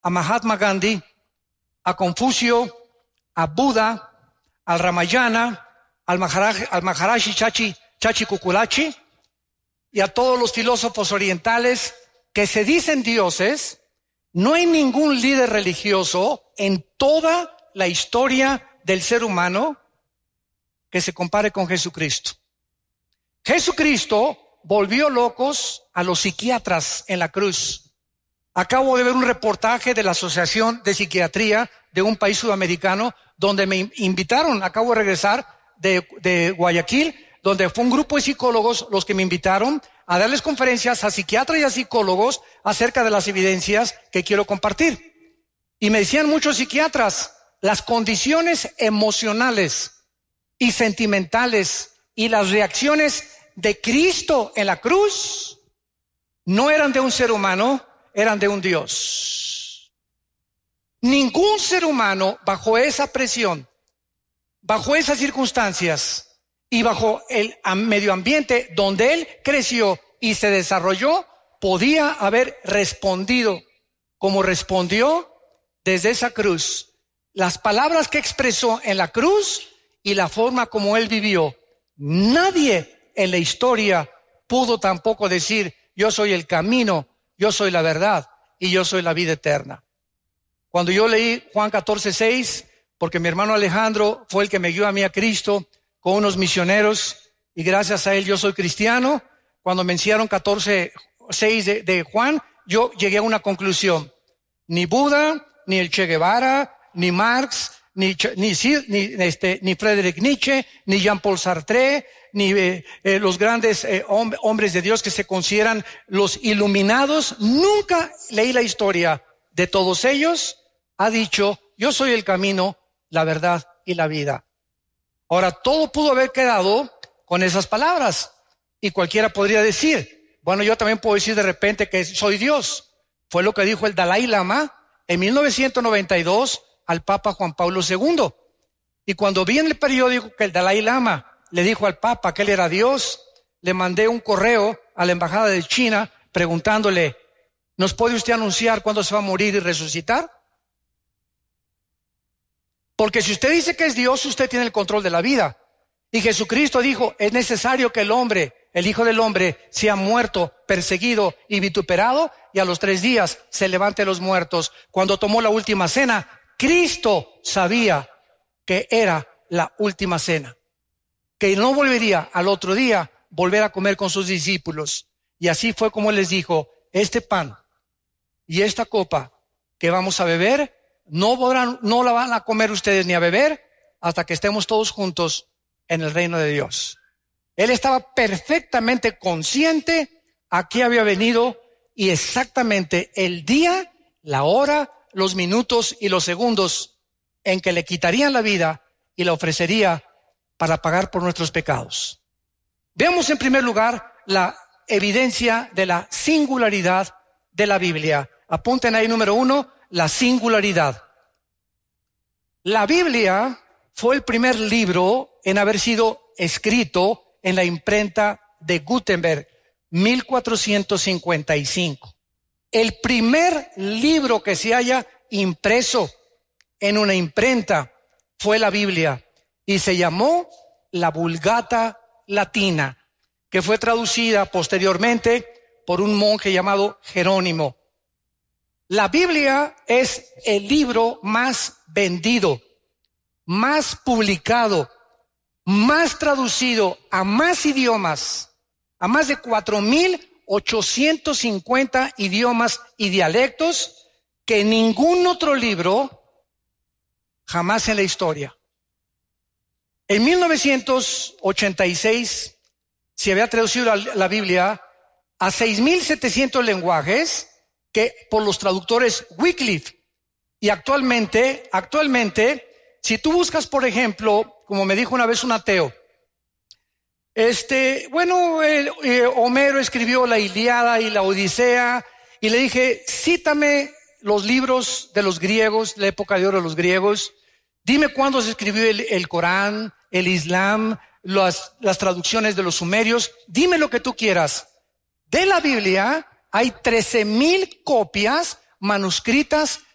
a Mahatma Gandhi, a Confucio, a Buda, al Ramayana, al Maharaji Chachi Kukulachi y a todos los filósofos orientales que se dicen dioses, no hay ningún líder religioso en toda la historia del ser humano que se compare con Jesucristo. Jesucristo volvió locos a los psiquiatras en la cruz. Acabo de ver un reportaje de la Asociación de Psiquiatría de un país sudamericano donde me invitaron, acabo de regresar de Guayaquil, donde fue un grupo de psicólogos los que me invitaron a darles conferencias a psiquiatras y a psicólogos acerca de las evidencias que quiero compartir. Y me decían muchos psiquiatras, las condiciones emocionales y sentimentales y las reacciones de Cristo en la cruz no eran de un ser humano, eran de un Dios. Ningún ser humano bajo esa presión, bajo esas circunstancias y bajo el medio ambiente donde él creció y se desarrolló, podía haber respondido como respondió desde esa cruz. Las palabras que expresó en la cruz y la forma como él vivió. Nadie en la historia pudo tampoco decir, yo soy el camino, yo soy la verdad y yo soy la vida eterna. Cuando yo leí Juan 14:6, porque mi hermano Alejandro fue el que me guió a mí a Cristo con unos misioneros y gracias a él yo soy cristiano, cuando me enseñaron 14:6 de Juan, yo llegué a una conclusión. Ni Buda, ni el Che Guevara, ni Marx, ni Friedrich Nietzsche, ni Jean-Paul Sartre, ni los grandes hombres de Dios que se consideran los iluminados, nunca leí la historia de todos ellos, ha dicho, yo soy el camino, la verdad y la vida. Ahora, todo pudo haber quedado con esas palabras y cualquiera podría decir, bueno, yo también puedo decir de repente que soy Dios. Fue lo que dijo el Dalai Lama en 1992 al Papa Juan Pablo II. Y cuando vi en el periódico que el Dalai Lama le dijo al Papa que él era Dios, le mandé un correo a la embajada de China preguntándole, ¿nos puede usted anunciar cuándo se va a morir y resucitar? Porque si usted dice que es Dios, usted tiene el control de la vida. Y Jesucristo dijo, es necesario que el hombre, el Hijo del Hombre, sea muerto, perseguido y vituperado, y a los 3 días se levante de los muertos. Cuando tomó la última cena, Cristo sabía que era la última cena, que no volvería al otro día volver a comer con sus discípulos. Y así fue como les dijo, este pan y esta copa que vamos a beber, no la van a comer ustedes ni a beber hasta que estemos todos juntos en el reino de Dios. Él estaba perfectamente consciente a qué había venido y exactamente el día, la hora, los minutos y los segundos en que le quitarían la vida y la ofrecería para pagar por nuestros pecados. Veamos en primer lugar la evidencia de la singularidad de la Biblia. Apunten ahí número 1, la singularidad. La Biblia fue el primer libro en haber sido escrito en la imprenta de Gutenberg, 1455. El primer libro que se haya impreso en una imprenta fue la Biblia y se llamó la Vulgata Latina, que fue traducida posteriormente por un monje llamado Jerónimo. La Biblia es el libro más vendido, más publicado, más traducido a más idiomas, a más de 4,850 idiomas y dialectos que ningún otro libro jamás en la historia. En 1986 se había traducido la Biblia a 6,700 lenguajes que por los traductores Wycliffe. Y actualmente, si tú buscas, por ejemplo, como me dijo una vez un ateo, Homero escribió la Ilíada y la Odisea, y le dije, cítame los libros de los griegos, la época de oro de los griegos, dime cuándo se escribió el Corán, el Islam, las traducciones de los sumerios, dime lo que tú quieras. De la Biblia hay 13,000 copias manuscritas